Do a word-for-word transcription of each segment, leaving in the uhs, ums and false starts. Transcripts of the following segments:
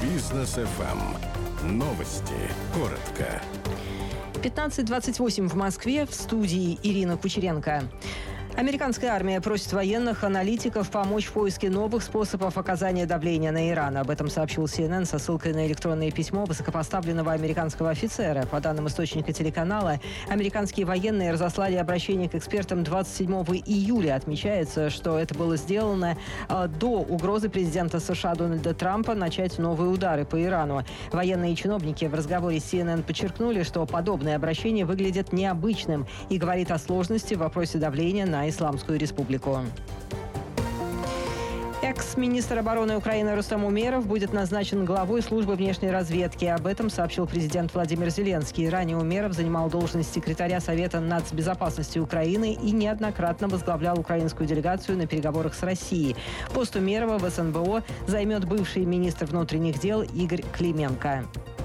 Бизнес эф эм. Новости. Коротко. пятнадцать двадцать восемь в Москве. В студии Ирина Кучеренко. Американская армия просит военных аналитиков помочь в поиске новых способов оказания давления на Иран. Об этом сообщил си эн эн со ссылкой на электронное письмо высокопоставленного американского офицера. По данным источника телеканала, американские военные разослали обращение к экспертам двадцать седьмого июля. Отмечается, что это было сделано э, до угрозы президента США Дональда Трампа начать новые удары по Ирану. Военные чиновники в разговоре с си эн эн подчеркнули, что подобное обращение выглядит необычным и говорит о сложности в вопросе давления на Исламскую Республику. Экс-министр обороны Украины Рустам Умеров будет назначен главой службы внешней разведки. Об этом сообщил президент Владимир Зеленский. Ранее Умеров занимал должность секретаря Совета нацбезопасности Украины и неоднократно возглавлял украинскую делегацию на переговорах с Россией. Пост Умерова в эс эн бэ о займет бывший министр внутренних дел Игорь Клименко.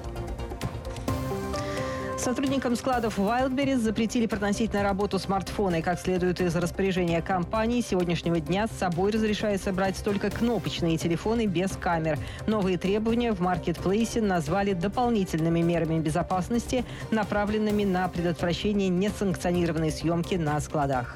Сотрудникам складов Wildberries запретили проносить на работу смартфоны. Как следует из распоряжения компании, с сегодняшнего дня с собой разрешается брать только кнопочные телефоны без камер. Новые требования в маркетплейсе назвали дополнительными мерами безопасности, направленными на предотвращение несанкционированной съемки на складах.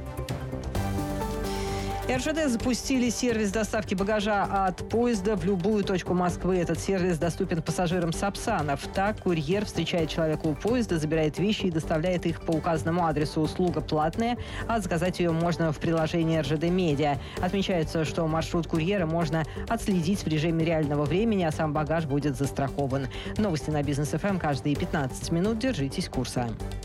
эр жэ дэ запустили сервис доставки багажа от поезда в любую точку Москвы. Этот сервис доступен пассажирам Сапсанов. Так, курьер встречает человека у поезда, забирает вещи и доставляет их по указанному адресу. Услуга платная, а заказать ее можно в приложении эр жэ дэ Медиа. Отмечается, что маршрут курьера можно отследить в режиме реального времени, а сам багаж будет застрахован. Новости на Бизнес эф эм каждые пятнадцать минут. Держитесь курса.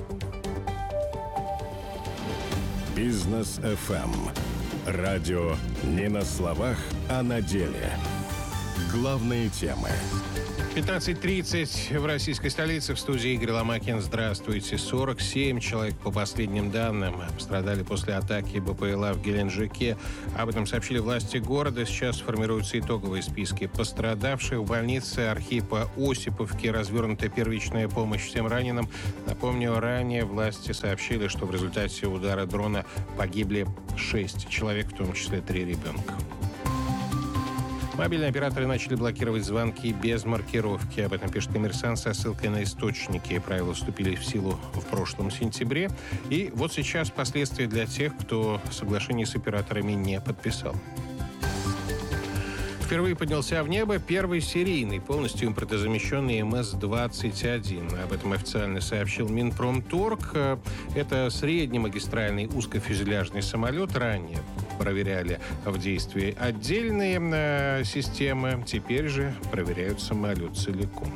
Бизнес эф эм. Радио не на словах, а на деле. Главные темы. пятнадцать тридцать в российской столице. В студии Игорь Ломакин. Здравствуйте. сорок семь человек, по последним данным, пострадали после атаки бэ пэ эл а в Геленджике. Об этом сообщили власти города. Сейчас формируются итоговые списки пострадавших. В больнице Архипа Осиповки развернута первичная помощь всем раненым. Напомню, ранее власти сообщили, что в результате удара дрона погибли шесть человек, в том числе три ребенка. Мобильные операторы начали блокировать звонки без маркировки. Об этом пишет «Коммерсант» со ссылкой на источники. Правила вступили в силу в прошлом сентябре. И вот сейчас последствия для тех, кто соглашение с операторами не подписал. Впервые поднялся в небо первый серийный, полностью импортозамещенный эм эс двадцать один. Об этом официально сообщил Минпромторг. Это среднемагистральный узкофюзеляжный самолет. Ранее проверяли в действии отдельные э, системы. Теперь же проверяют самолет целиком.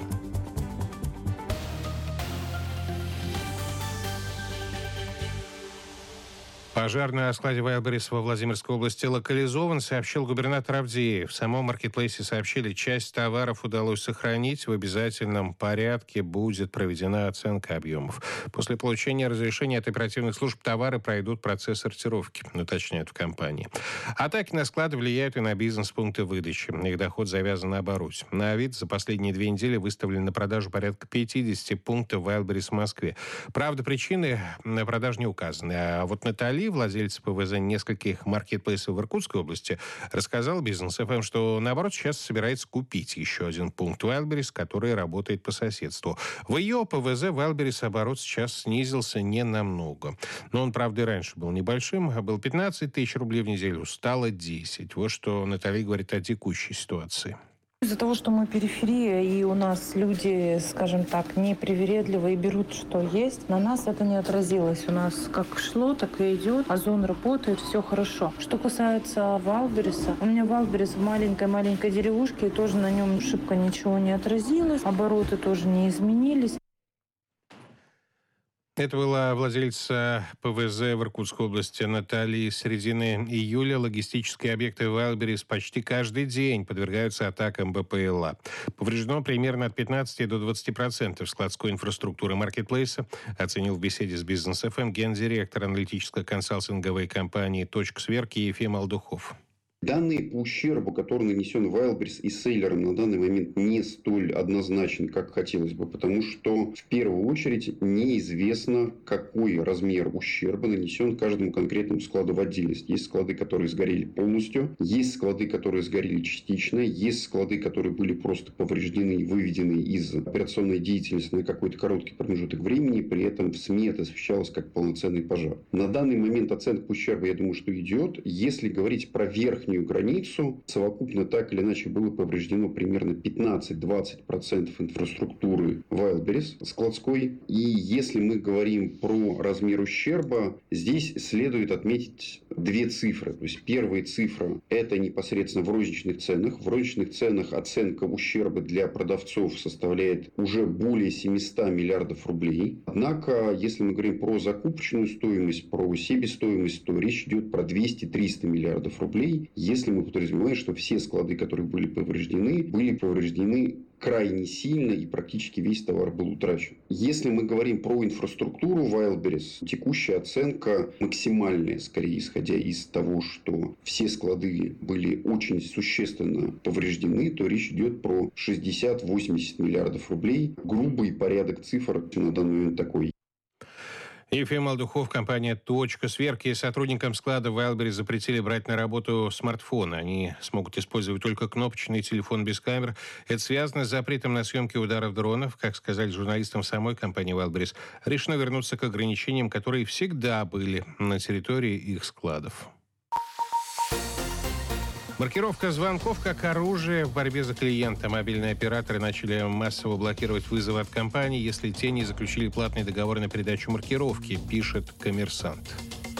Пожар на складе Wildberries во Владимирской области локализован, сообщил губернатор Авдеев. В самом маркетплейсе сообщили, часть товаров удалось сохранить. В обязательном порядке будет проведена оценка объемов. После получения разрешения от оперативных служб товары пройдут процесс сортировки, уточняют в компании. Атаки на склады влияют и на бизнес-пункты выдачи. Их доход завязан на обороте. На Авито за последние две недели выставлены на продажу порядка пятьдесят пунктов Wildberries в Москве. Правда, причины на продаж не указаны. А вот Наталья, владелец пэ вэ зэ нескольких маркетплейсов в Иркутской области, рассказал Бизнес эф эм, что, наоборот, сейчас собирается купить еще один пункт Wildberries, который работает по соседству. В ее пэ вэ зэ Wildberries оборот сейчас снизился ненамного. Но он, правда, и раньше был небольшим. Был пятнадцать тысяч рублей в неделю, стало десять. Вот что Наталья говорит о текущей ситуации. Из-за того, что мы периферия, и у нас люди, скажем так, непривередливые, берут, что есть, на нас это не отразилось. У нас как шло, так и идет. Озон работает, все хорошо. Что касается Wildberries, у меня Wildberries в маленькой-маленькой деревушке, и тоже на нем шибко ничего не отразилось. Обороты тоже не изменились. Это была владельца пэ вэ зэ в Иркутской области Наталья. С середины июля логистические объекты Wildberries почти каждый день подвергаются атакам бэ пэ эл а. Повреждено примерно от пятнадцати до двадцати процентов складской инфраструктуры маркетплейса, оценил в беседе с Бизнес эф эм гендиректор аналитическо-консалтинговой компании «Точка сверки» Ефим Алдухов. Данные по ущербу, который нанесен Wildberries и селлерам, на данный момент не столь однозначны, как хотелось бы, потому что в первую очередь неизвестно, какой размер ущерба нанесен каждому конкретному складу в отдельности. Есть склады, которые сгорели полностью, есть склады, которые сгорели частично, есть склады, которые были просто повреждены и выведены из операционной деятельности на какой-то короткий промежуток времени, при этом в СМИ это освещалось как полноценный пожар. На данный момент оценка ущерба, я думаю, что идет. Если говорить про верхнюю границу, совокупно так или иначе было повреждено примерно пятнадцать-двадцать процентов инфраструктуры Wildberries складской. И если мы говорим про размер ущерба, здесь следует отметить две цифры. То есть первая цифра – это непосредственно в розничных ценах. В розничных ценах оценка ущерба для продавцов составляет уже более семьсот миллиардов рублей. Однако, если мы говорим про закупочную стоимость, про себестоимость, то речь идет про двести-триста миллиардов рублей. Если мы подразумеваем, что все склады, которые были повреждены, были повреждены крайне сильно и практически весь товар был утрачен. Если мы говорим про инфраструктуру Wildberries, текущая оценка максимальная, скорее исходя из того, что все склады были очень существенно повреждены, то речь идет про шестьдесят-восемьдесят миллиардов рублей. Грубый порядок цифр на данный момент такой. Ефим Алдухов, компания «Точка». Сверки сотрудникам склада Wildberries запретили брать на работу смартфоны. Они смогут использовать только кнопочный телефон без камер. Это связано с запретом на съемки ударов дронов. Как сказали журналистам самой компании Wildberries, решено вернуться к ограничениям, которые всегда были на территории их складов. Маркировка звонков как оружие в борьбе за клиента. Мобильные операторы начали массово блокировать вызовы от компаний, если те не заключили платный договор на передачу маркировки, пишет «Коммерсант».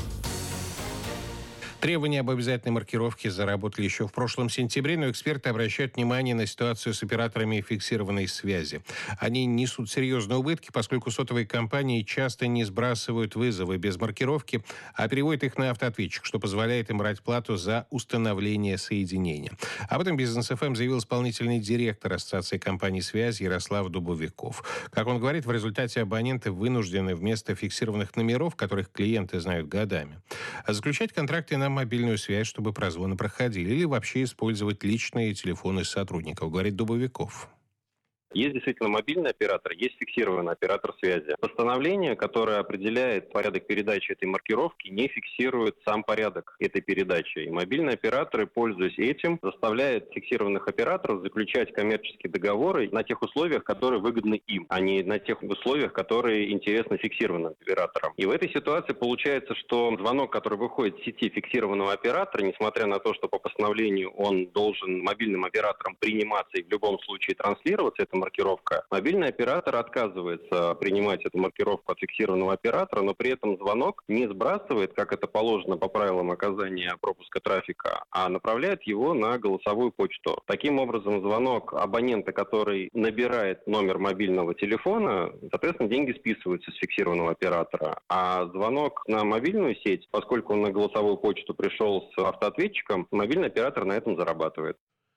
Требования об обязательной маркировке заработали еще в прошлом сентябре, но эксперты обращают внимание на ситуацию с операторами фиксированной связи. Они несут серьезные убытки, поскольку сотовые компании часто не сбрасывают вызовы без маркировки, а переводят их на автоответчик, что позволяет им брать плату за установление соединения. Об этом Бизнес эф эм заявил исполнительный директор Ассоциации компаний связи Ярослав Дубовиков. Как он говорит, в результате абоненты вынуждены вместо фиксированных номеров, которых клиенты знают годами, заключать контракты на мобильную связь, чтобы прозвоны проходили, или вообще использовать личные телефоны сотрудников, говорит Дубовиков. Есть действительно мобильный оператор, есть фиксированный оператор связи. Постановление, которое определяет порядок передачи этой маркировки, не фиксирует сам порядок этой передачи. И мобильные операторы, пользуясь этим, заставляют фиксированных операторов заключать коммерческие договоры на тех условиях, которые выгодны им, а не на тех условиях, которые интересны фиксированным операторам. И в этой ситуации получается, что звонок, который выходит из сети фиксированного оператора, несмотря на то, что по постановлению он должен мобильным оператором приниматься и в любом случае транслироваться, это маркировка. Мобильный оператор отказывается принимать эту маркировку от фиксированного оператора, но при этом звонок не сбрасывает, как это положено по правилам оказания пропуска трафика, а направляет его на голосовую почту. Таким образом, звонок абонента, который набирает номер мобильного телефона, соответственно, деньги списываются с фиксированного оператора. А звонок на мобильную сеть, поскольку он на голосовую почту пришел с автоответчиком, мобильный оператор на этом зарабатывает.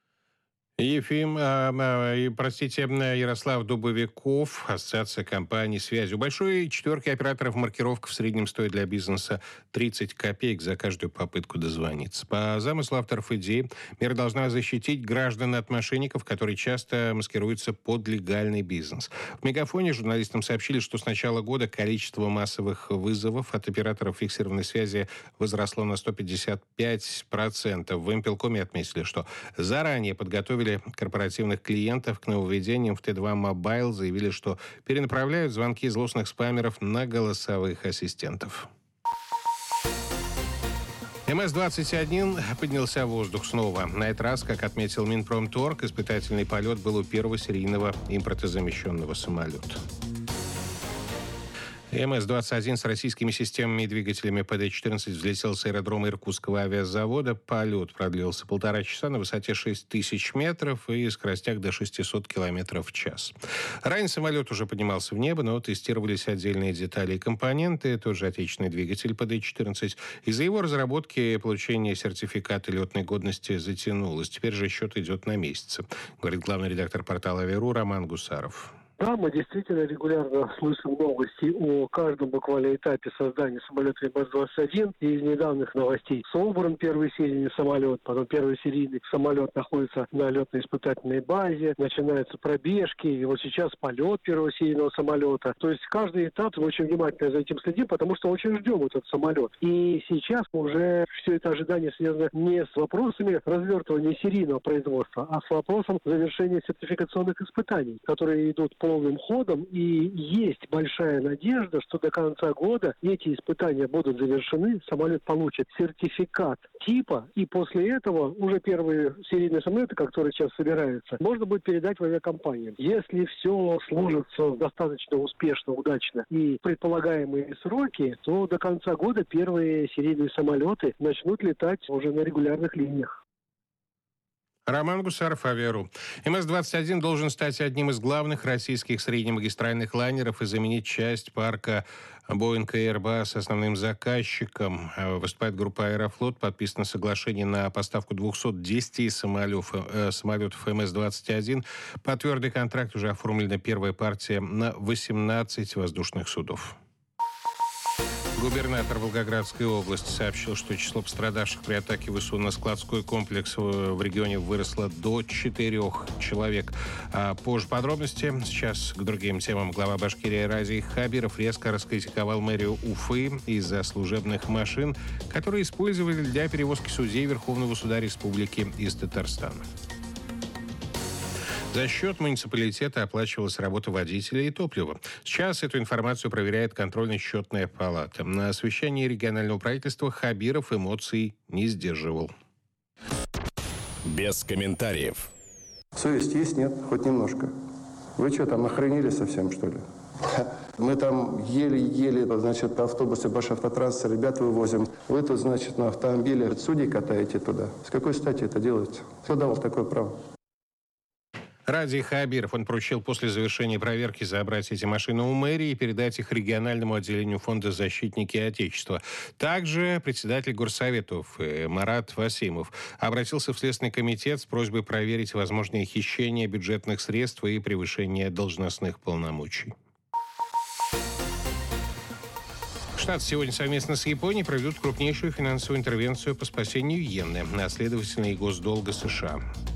Ефим, э, э, простите, Ярослав Дубовиков, Ассоциация компаний связи. У большой четверки операторов маркировка в среднем стоит для бизнеса тридцать копеек за каждую попытку дозвониться. По замыслу авторов идеи, мера должна защитить граждан от мошенников, которые часто маскируются под легальный бизнес. В Мегафоне журналистам сообщили, что с начала года количество массовых вызовов от операторов фиксированной связи возросло на сто пятьдесят пять процентов. В Импелкоме отметили, что заранее подготовили корпоративных клиентов к нововведениям в Т два Mobile, заявили, что перенаправляют звонки злостных спамеров на голосовых ассистентов. эм эс двадцать один поднялся в воздух снова. На этот раз, как отметил Минпромторг, испытательный полет был у первого серийного импортозамещенного самолета. эм эс двадцать один с российскими системами и двигателями П Д четырнадцать взлетел с аэродрома Иркутского авиазавода. Полет продлился полтора часа на высоте шесть тысяч метров и скоростях до шестьсот километров в час. Ранее самолет уже поднимался в небо, но тестировались отдельные детали и компоненты. Тот же отечественный двигатель П Д четырнадцать. Из-за его разработки и получения сертификата летной годности затянулось. Теперь же счет идет на месяцы, говорит главный редактор портала «Авиару» Роман Гусаров. Да, мы действительно регулярно слышим новости о каждом буквально этапе создания самолета эм эс двадцать один. И из недавних новостей собран первый серийный самолет, потом первый серийный самолет находится на летно-испытательной базе, начинаются пробежки, и вот сейчас полет первого серийного самолета. То есть каждый этап мы очень внимательно за этим следим, потому что очень ждем этот самолет. И сейчас уже все это ожидание связано не с вопросами развертывания серийного производства, а с вопросом завершения сертификационных испытаний, которые идут полным ходом, и есть большая надежда, что до конца года эти испытания будут завершены, самолет получит сертификат типа, и после этого уже первые серийные самолеты, которые сейчас собираются, можно будет передать в авиакомпанию. Если все сложится достаточно успешно, удачно и предполагаемые сроки, то до конца года первые серийные самолеты начнут летать уже на регулярных линиях. Роман Гусаров, Авиару. эм эс двадцать один должен стать одним из главных российских среднемагистральных лайнеров и заменить часть парка Boeing и Airbus основным заказчиком. Выступает группа «Аэрофлот». Подписано соглашение на поставку двухсот десяти самолетов, э, самолетов эм эс двадцать один. По твердый контракт уже оформлена первая партия на восемнадцать воздушных судов. Губернатор Волгоградской области сообщил, что число пострадавших при атаке ВСУ на складской комплекс в регионе выросло до четырех человек. А позже подробности. Сейчас к другим темам. Глава Башкирии Радий Хабиров резко раскритиковал мэрию Уфы из-за служебных машин, которые использовали для перевозки судей Верховного суда Республики из Татарстана. За счет муниципалитета оплачивалась работа водителя и топлива. Сейчас эту информацию проверяет контрольно-счетная палата. На совещании регионального правительства Хабиров эмоций не сдерживал. Без комментариев. Совесть есть, нет? Хоть немножко. Вы что, там охренели совсем, что ли? Мы там еле-еле, значит, по автобусе Башавтотранса ребят вывозим. Вы тут, значит, на автомобиле судей катаете туда. С какой стати это делаете? Кто дал такое право? Радий Хабиров, он поручил после завершения проверки забрать эти машины у мэрии и передать их региональному отделению фонда «Защитники Отечества». Также председатель горсоветов Марат Васимов обратился в Следственный комитет с просьбой проверить возможные хищения бюджетных средств и превышение должностных полномочий. Штаты сегодня совместно с Японией проведут крупнейшую финансовую интервенцию по спасению иены, а следовательно и госдолга США.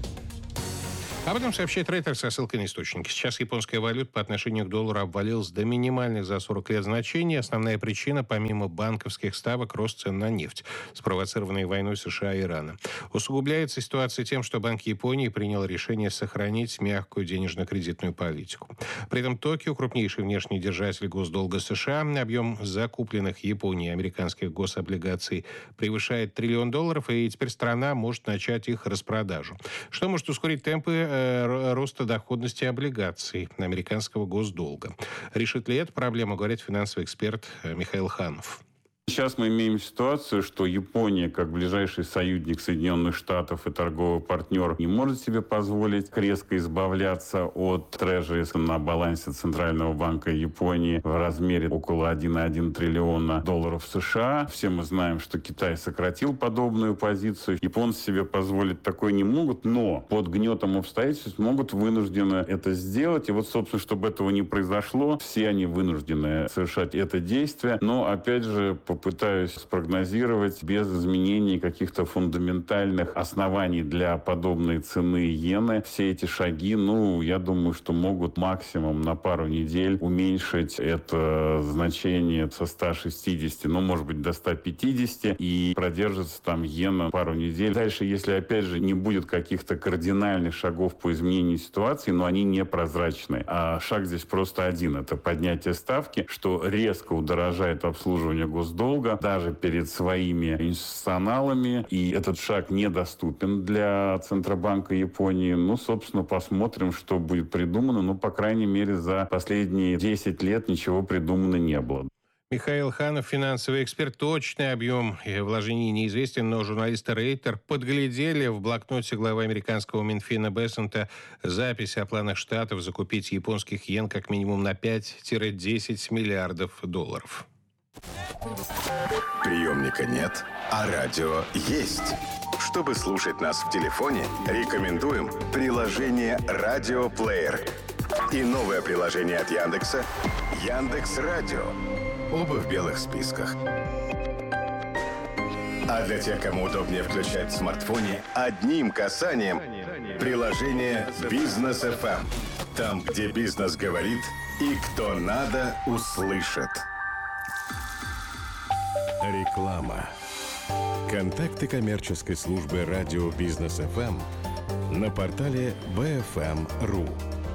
Об этом сообщает Рейтер со ссылкой на источники. Сейчас японская валюта по отношению к доллару обвалилась до минимальных за сорок лет значений. Основная причина, помимо банковских ставок, рост цен на нефть, спровоцированной войной США и Ирана. Усугубляется ситуация тем, что Банк Японии принял решение сохранить мягкую денежно-кредитную политику. При этом Токио, крупнейший внешний держатель госдолга США, объем закупленных Японией американских гособлигаций превышает триллион долларов, и теперь страна может начать их распродажу, что может ускорить темпы роста доходности облигаций американского госдолга. Решит ли эту проблему, говорит финансовый эксперт Михаил Ханов. Сейчас мы имеем ситуацию, что Япония, как ближайший союзник Соединенных Штатов и торговый партнер, не может себе позволить резко избавляться от трежерис на балансе Центрального банка Японии в размере около один целых один десятых триллиона долларов США. Все мы знаем, что Китай сократил подобную позицию. Японцы себе позволить такое не могут, но под гнетом обстоятельств могут вынуждены это сделать. И вот, собственно, чтобы этого не произошло, все они вынуждены совершать это действие. Но, опять же, по попытаюсь спрогнозировать без изменений каких-то фундаментальных оснований для подобной цены иены. Все эти шаги, ну, я думаю, что могут максимум на пару недель уменьшить это значение со ста шестидесяти, ну, может быть, до ста пятидесяти, и продержится там иена пару недель. Дальше, если, опять же, не будет каких-то кардинальных шагов по изменению ситуации, но они непрозрачны. А шаг здесь просто один. Это поднятие ставки, что резко удорожает обслуживание госдолга, даже перед своими институционалами, и этот шаг недоступен для Центробанка Японии. Ну, собственно, посмотрим, что будет придумано. Ну, по крайней мере, за последние десять лет ничего придумано не было. Михаил Ханов, финансовый эксперт. Точный объем вложений неизвестен, но журналисты Рейтер подглядели в блокноте главы американского Минфина Бессента запись о планах Штатов закупить японских иен как минимум на пять-десять миллиардов долларов. Приемника нет, а радио есть. Чтобы слушать нас в телефоне, рекомендуем приложение «Радиоплеер». и новое приложение от Яндекса Яндекс.Радио. Оба в белых списках. А для тех, кому удобнее включать в смартфоне, одним касанием приложение Бизнес эф эм. Там, где бизнес говорит и кто надо, услышит. Реклама. Контакты коммерческой службы радио Бизнес эф эм на портале би эф эм точка ру.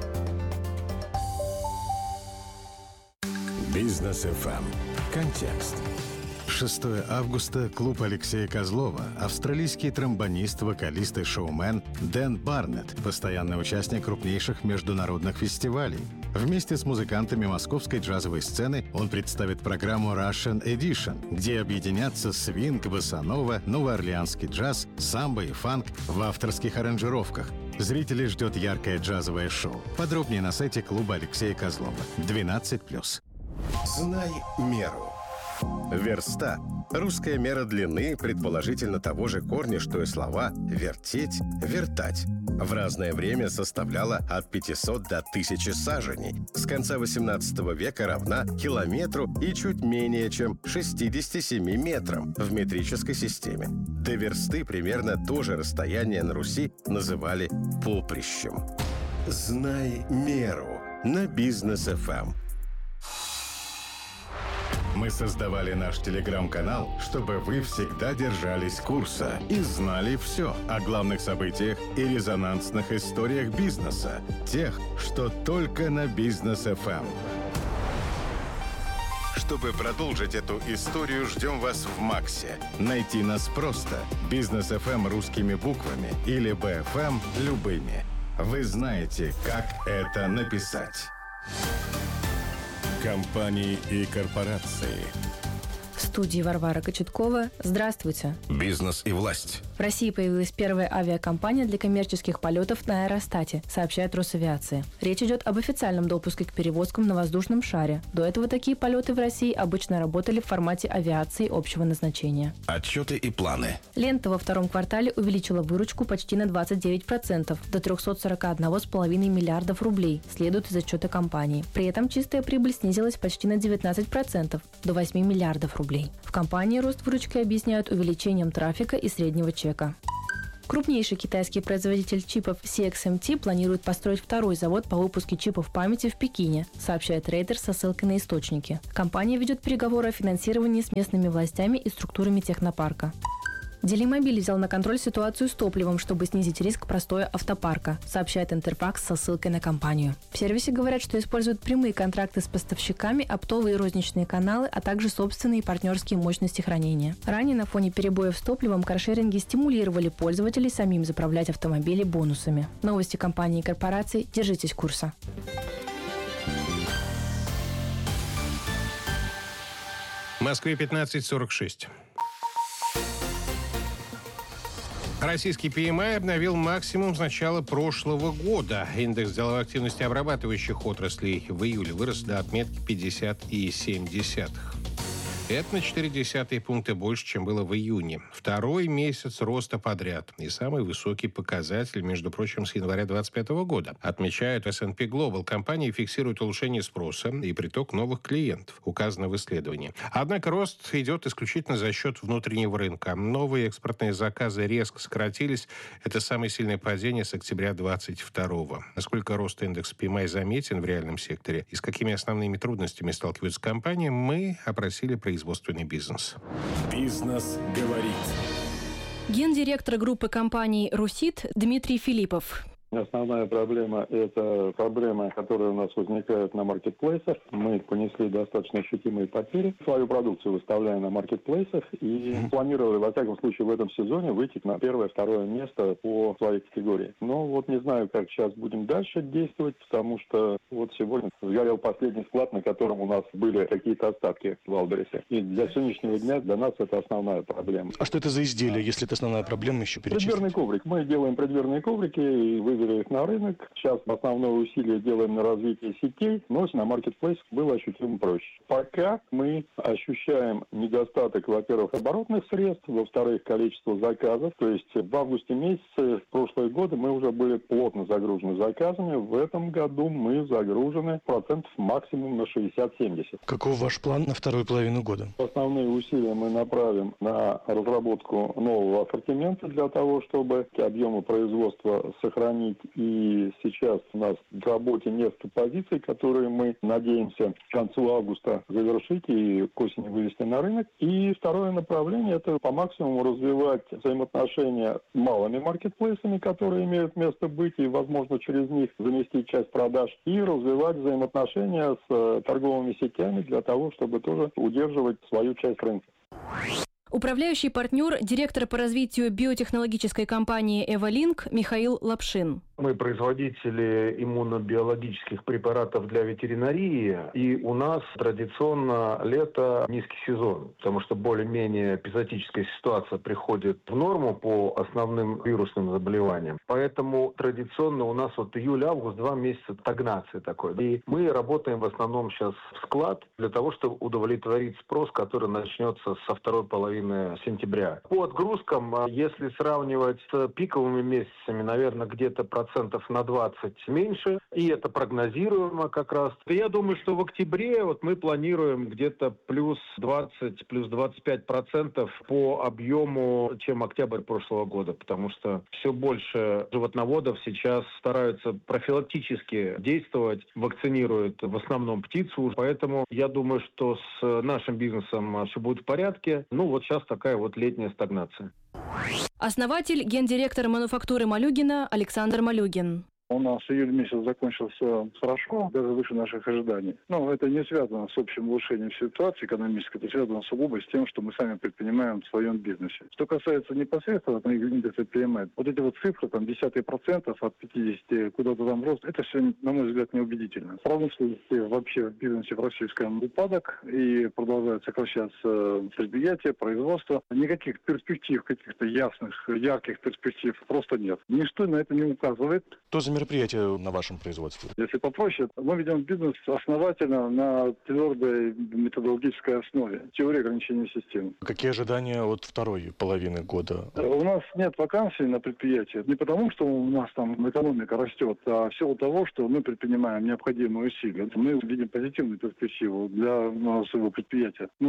Бизнес эф эм. Контекст. шестого августа клуб Алексея Козлова, австралийский тромбонист, вокалист и шоумен Дэн Барнетт, постоянный участник крупнейших международных фестивалей. Вместе с музыкантами московской джазовой сцены он представит программу Russian Edition, где объединятся свинг, боссанова, новоорлеанский джаз, самбо и фанк в авторских аранжировках. Зрителей ждет яркое джазовое шоу. Подробнее на сайте клуба Алексея Козлова. двенадцать плюс. Знай меру. Верста – русская мера длины, предположительно того же корня, что и слова «вертеть», «вертать». В разное время составляла от пятисот до тысячи саженей. С конца восемнадцатого века равна километру и чуть менее чем шестидесяти семи метрам в метрической системе. До версты примерно то же расстояние на Руси называли поприщем. Знай меру на Бизнес эф эм. Мы создавали наш телеграм-канал, чтобы вы всегда держались курса и знали все о главных событиях и резонансных историях бизнеса, тех, что только на Бизнес эф эм. Чтобы продолжить эту историю, ждем вас в Максе. Найти нас просто. Бизнес эф эм русскими буквами или би эф эм любыми. Вы знаете, как это написать. Компании и корпорации. В студии Варвара Кочеткова. Здравствуйте. Бизнес и власть. В России появилась первая авиакомпания для коммерческих полетов на аэростате, сообщает Росавиация. Речь идет об официальном допуске к перевозкам на воздушном шаре. До этого такие полеты в России обычно работали в формате авиации общего назначения. Отчеты и планы. Лента во втором квартале увеличила выручку почти на двадцать девять процентов, до трехсот сорока одного целых пяти десятых миллиардов рублей, следует из отчета компании. При этом чистая прибыль снизилась почти на девятнадцать процентов, до восьми миллиардов рублей. В компании рост выручки объясняют увеличением трафика и среднего чека. Крупнейший китайский производитель чипов си экс эм ти планирует построить второй завод по выпуску чипов памяти в Пекине, сообщает Reuters со ссылкой на источники. Компания ведет переговоры о финансировании с местными властями и структурами технопарка. Делимобиль взял на контроль ситуацию с топливом, чтобы снизить риск простоя автопарка, сообщает Интерфакс со ссылкой на компанию. В сервисе говорят, что используют прямые контракты с поставщиками, оптовые и розничные каналы, а также собственные партнерские мощности хранения. Ранее на фоне перебоев с топливом каршеринги стимулировали пользователей самим заправлять автомобили бонусами. Новости компании и корпораций. Держитесь курса. В Москве пятнадцать сорок шесть. Российский пи эм ай обновил максимум с начала прошлого года. Индекс деловой активности обрабатывающих отраслей в июле вырос до отметки пятьдесят целых семь десятых. Это на четыре десятых пункта больше, чем было в июне. Второй месяц роста подряд. И самый высокий показатель, между прочим, с января двадцать пятого года. Отмечают эс энд пи Global. Компании фиксируют улучшение спроса и приток новых клиентов, указано в исследовании. Однако рост идет исключительно за счет внутреннего рынка. Новые экспортные заказы резко сократились. Это самое сильное падение с октября двадцать второго. Насколько рост индекса пи эм ай заметен в реальном секторе и с какими основными трудностями сталкиваются компании, мы опросили производителей. Производственный бизнес. Бизнес говорит. Гендиректор группы компаний «Русит» Дмитрий Филиппов. Основная проблема – это проблема, которая у нас возникает на маркетплейсах. Мы понесли достаточно ощутимые потери. Свою продукцию выставляем на маркетплейсах и планировали, во всяком случае, в этом сезоне выйти на первое-второе место по своей категории. Но вот не знаю, как сейчас будем дальше действовать, потому что вот сегодня сгорел последний склад, на котором у нас были какие-то остатки в Валбересе. И для сегодняшнего дня для нас это основная проблема. А что это за изделие, если это основная проблема, еще перечислить? Преддверный коврик. Мы делаем преддверные коврики и вывели вывели их на рынок. Сейчас основное усилие делаем на развитие сетей, но на маркетплейс было ощутимо проще. Пока мы ощущаем недостаток, во-первых, оборотных средств, во-вторых, количество заказов. То есть в августе месяце в прошлые годы мы уже были плотно загружены заказами. В этом году мы загружены процентов максимум на шестьдесят-семьдесят. Каков ваш план на вторую половину года? Основные усилия мы направим на разработку нового ассортимента для того, чтобы объемы производства сохранить. И сейчас у нас в работе несколько позиций, которые мы надеемся к концу августа завершить и к осени вывести на рынок. И второе направление – это по максимуму развивать взаимоотношения с малыми маркетплейсами, которые имеют место быть, и, возможно, через них заместить часть продаж, и развивать взаимоотношения с торговыми сетями для того, чтобы тоже удерживать свою часть рынка. Управляющий партнер, директор по развитию биотехнологической компании «Эволинк» Михаил Лапшин. Мы производители иммунобиологических препаратов для ветеринарии, и у нас традиционно лето низкий сезон, потому что более-менее эпизодическая ситуация приходит в норму по основным вирусным заболеваниям. Поэтому традиционно у нас вот июль-август два месяца стагнации такой. И мы работаем в основном сейчас в склад для того, чтобы удовлетворить спрос, который начнется со второй половины сентября. По отгрузкам, если сравнивать с пиковыми месяцами, наверное, где-то процентов на двадцать меньше, и это прогнозируемо как раз. Я думаю, что в октябре вот мы планируем где-то плюс двадцать, плюс двадцать пять процентов по объему, чем октябрь прошлого года, потому что все больше животноводов сейчас стараются профилактически действовать, вакцинируют в основном птицу, поэтому я думаю, что с нашим бизнесом все будет в порядке. Ну вот сейчас такая вот летняя стагнация. Основатель, гендиректор мануфактуры Малюгина Александр Малюгин. У нас июль месяц закончился хорошо, даже выше наших ожиданий. Но это не связано с общим улучшением ситуации экономической, это связано сугубо с тем, что мы сами предпринимаем в своем бизнесе. Что касается непосредственно индекса пи эм ай, вот эти вот цифры, там, десятые процентов от пятидесяти куда-то там рост, это все, на мой взгляд, неубедительно. В промышленности вообще в бизнесе в российском упадок, и продолжают сокращаться предприятия, производство. Никаких перспектив, каких-то ясных, ярких перспектив просто нет. Ничто на это не указывает. Что за мероприятия на вашем производстве? Если попроще, мы ведем бизнес основательно на твердой методологической основе, теории ограничения системы. Какие ожидания от второй половины года? У нас нет вакансий на предприятии не потому, что у нас там экономика растет, а в силу того, что мы предпринимаем необходимые усилия. Мы видим позитивную перспективу для своего предприятия.